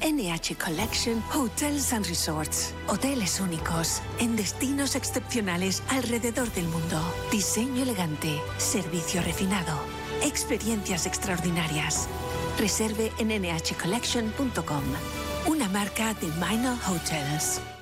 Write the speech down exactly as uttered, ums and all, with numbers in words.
N H Collection Hotels and Resorts. Hoteles únicos, en destinos excepcionales alrededor del mundo. Diseño elegante, servicio refinado, experiencias extraordinarias. Reserve en N H collection punto com. Una marca de Minor Hotels.